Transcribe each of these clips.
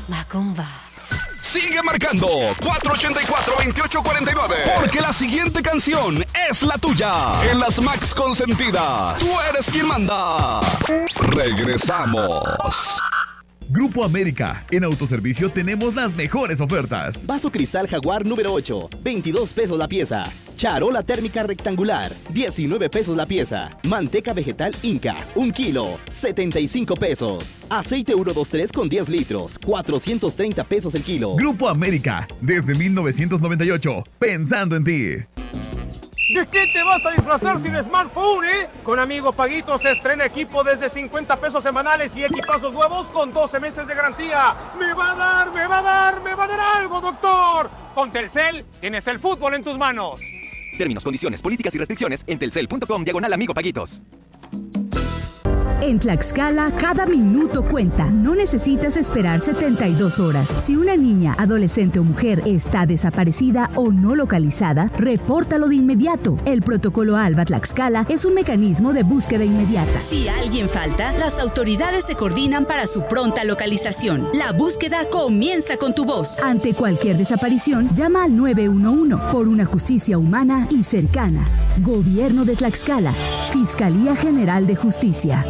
Macumba. Sigue marcando 484-2849, porque la siguiente canción es la tuya. En las Max Consentidas, tú eres quien manda. Regresamos. Grupo América, en autoservicio tenemos las mejores ofertas. Vaso cristal Jaguar número 8, 22 pesos la pieza. Charola térmica rectangular, 19 pesos la pieza. Manteca vegetal Inca, 1 kilo, 75 pesos. Aceite 123 con 10 litros, 430 pesos el kilo. Grupo América, desde 1998, pensando en ti. ¿De qué te vas a disfrazar sin smartphone, Con Amigo Paguito se estrena equipo desde 50 pesos semanales y equipazos nuevos con 12 meses de garantía. ¡Me va a dar algo, doctor! Con Telcel tienes el fútbol en tus manos. Términos, condiciones, políticas y restricciones en telcel.com/Amigo Paguitos. En Tlaxcala, cada minuto cuenta. No necesitas esperar 72 horas. Si una niña, adolescente o mujer está desaparecida o no localizada, repórtalo de inmediato. El protocolo ALBA Tlaxcala es un mecanismo de búsqueda inmediata. Si alguien falta, las autoridades se coordinan para su pronta localización. La búsqueda comienza con tu voz. Ante cualquier desaparición, llama al 911 por una justicia humana y cercana. Gobierno de Tlaxcala. Fiscalía General de Justicia.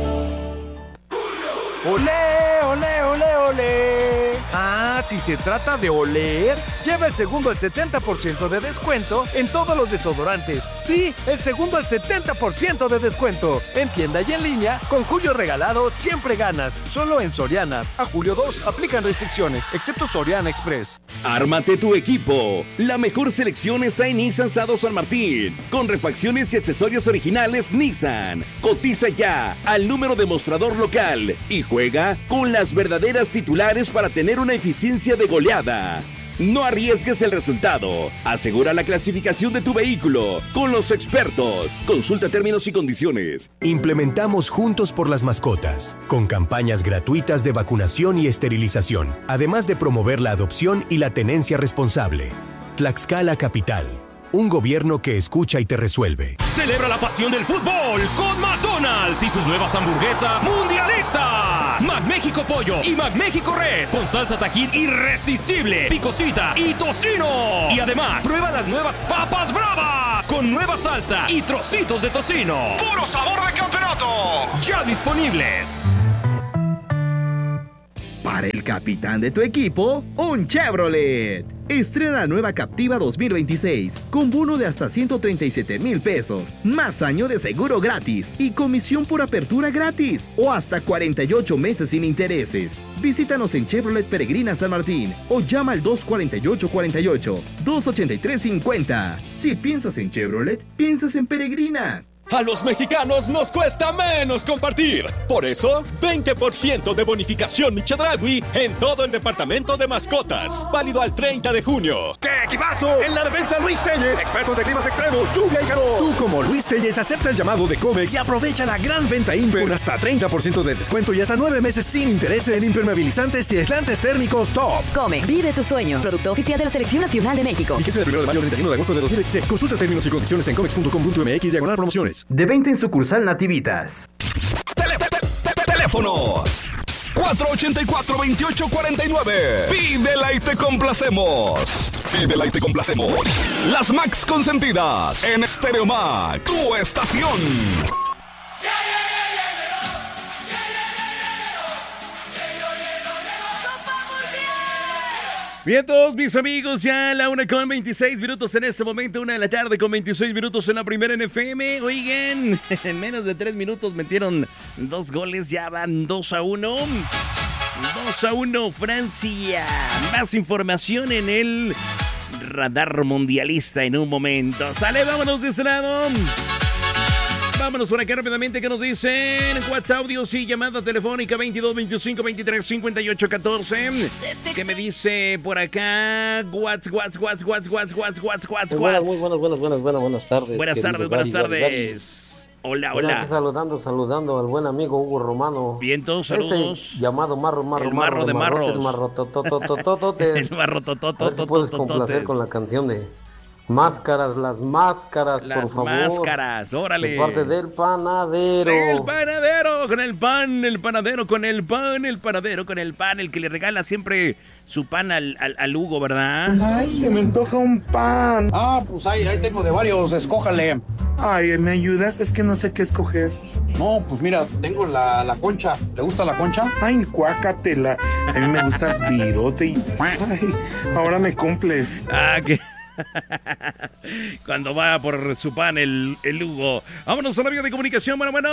¡Olé, olé, olé, olé! Ah, si se trata de oler, lleva el segundo al 70% de descuento en todos los desodorantes. Sí, el segundo al 70% de descuento. En tienda y en línea, con Julio Regalado siempre ganas. Solo en Soriana. A julio 2 aplican restricciones, excepto Soriana Express. Ármate tu equipo. La mejor selección está en Nissan Sado San Martín. Con refacciones y accesorios originales Nissan. Cotiza ya al número de mostrador local y juega con las verdaderas titulares para tener una eficiencia de goleada. No arriesgues el resultado. Asegura la clasificación de tu vehículo con los expertos. Consulta términos y condiciones. Implementamos Juntos por las Mascotas, con campañas gratuitas de vacunación y esterilización, además de promover la adopción y la tenencia responsable. Tlaxcala Capital. Un gobierno que escucha y te resuelve. Celebra la pasión del fútbol con McDonald's y sus nuevas hamburguesas mundialistas. McMéxico Pollo y McMéxico Res con salsa Tajín irresistible, picosita y tocino. Y además, prueba las nuevas papas bravas con nueva salsa y trocitos de tocino. ¡Puro sabor de campeonato! Ya disponibles. Para el capitán de tu equipo, un Chevrolet. Estrena la nueva Captiva 2026 con bono de hasta 137,000 pesos, más año de seguro gratis y comisión por apertura gratis o hasta 48 meses sin intereses. Visítanos en Chevrolet Peregrina San Martín o llama al 248-48, 283-50. Si piensas en Chevrolet, piensas en Peregrina. A los mexicanos nos cuesta menos compartir. Por eso, 20% de bonificación Michedragui en todo el departamento de mascotas. Válido al 30 de junio. ¡Qué equipazo! En la defensa Luis Telles, experto de climas extremos, lluvia y calor. Tú como Luis Telles acepta el llamado de Comex y aprovecha la gran venta Imper con hasta 30% de descuento y hasta 9 meses sin intereses en impermeabilizantes y aislantes térmicos top. Comex, vive tus sueños. Producto oficial de la Selección Nacional de México. Fíjese del 1 de mayo al 31 de agosto de 2016. Consulta términos y condiciones en comex.com.mx/promociones. De venta en sucursal Nativitas. Teléfono 484-2849. Pídela y te complacemos. Pídela y te complacemos. Las Max Consentidas en Stereo Max, tu estación. Bien, todos mis amigos, ya a la 1:26 en este momento, 1:26 en la primera en FM. Oigan, en menos de 3 minutos metieron 2 goles, ya van 2-1. 2-1 Francia. Más información en el radar mundialista en un momento. Sale, vámonos de este lado. Vámonos por acá rápidamente, ¿qué nos dicen? WhatsApp, audios y llamada telefónica 22 25 23 58 14. ¿Qué me dice por acá? Buenas tardes. Buenas tardes. Hola. Saludando al buen amigo Hugo Romano. Vientos, saludos. Ese llamado Marro. El marro de marros. El marro totototote. El marro totototote. A ver si puedes complacer con la canción de Máscaras, las máscaras, por favor. Las máscaras, órale. De parte del panadero. El panadero, con el pan, el panadero, con el pan, el panadero, con el pan, el que le regala siempre su pan al Hugo, ¿verdad? Ay, se me antoja un pan. Ah, pues ahí tengo de varios, escójale. Ay, ¿me ayudas? Es que no sé qué escoger. No, pues mira, tengo la concha. ¿Le gusta la concha? Ay, cuácatela. A mí me gusta el virote y... Ay, ahora me cumples. Ah, que... Cuando va por su pan el Hugo. Vámonos a la vía de comunicación, bueno.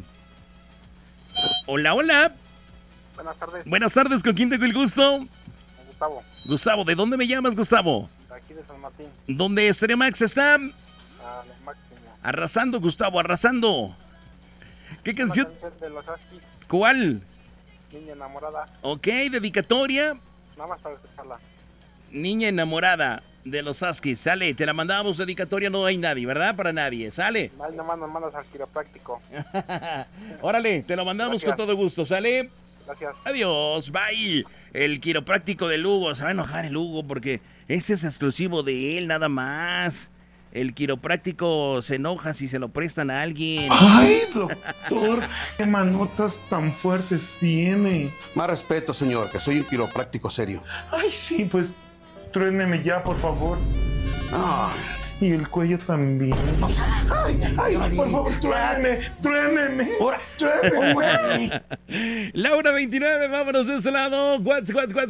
Hola. Buenas tardes. Buenas tardes, ¿con quién tengo el gusto? Gustavo. Gustavo, ¿de dónde me llamas, Gustavo? Aquí de San Martín. ¿Dónde Stereo Max está? Máximo. Arrasando, Gustavo, arrasando. ¿Qué canción? De los Huskies. ¿Cuál? Niña enamorada. Ok, dedicatoria. Nada más para escucharla. Niña enamorada de los Huskies. Sale, te la mandamos dedicatoria, no hay nadie, ¿verdad? Para nadie, sale. Ahí nomás nos mandas al quiropráctico. Órale, te lo mandamos. Gracias. Con todo gusto, ¿sale? Gracias. Adiós, bye. El quiropráctico del Hugo, se va a enojar el Hugo porque ese es exclusivo de él, nada más. El quiropráctico se enoja si se lo prestan a alguien. Ay, doctor, qué manotas tan fuertes tiene. Más respeto, señor, que soy un quiropráctico serio. Ay, sí, pues truéneme ya, por favor. Y el cuello también. Ay, por favor, truéneme. Laura 29, vámonos de ese lado. What?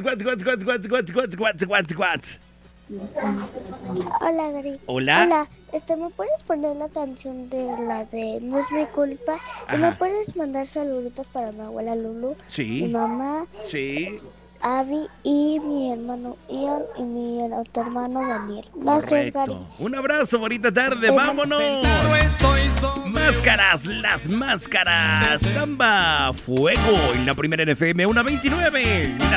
Hola, Gary. Hola. ¿Me puedes poner la canción de la de No es mi culpa? Ajá. ¿Y me puedes mandar saluditos para mi abuela Lulu? Sí. Mi mamá. Sí. Abby y mi hermano Ian y mi otro hermano Daniel. Gracias, Gary. Un abrazo, bonita tarde, vámonos. Máscaras, las máscaras. Gamba, fuego. En la primera NFM, 1:29.